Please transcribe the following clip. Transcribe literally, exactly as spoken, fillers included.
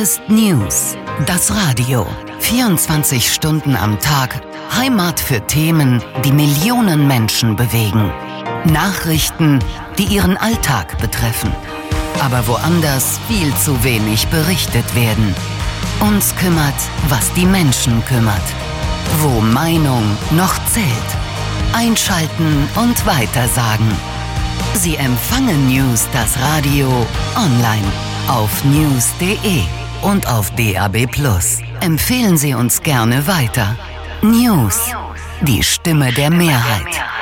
ist News, das Radio. vierundzwanzig Stunden am Tag, Heimat für Themen, die Millionen Menschen bewegen. Nachrichten, die ihren Alltag betreffen. Aber woanders viel zu wenig berichtet werden. Uns kümmert, was die Menschen kümmert. Wo Meinung noch zählt. Einschalten und weitersagen. Sie empfangen News, das Radio, online auf news punkt de und auf D A B plus. Empfehlen Sie uns gerne weiter. News, die Stimme der Mehrheit.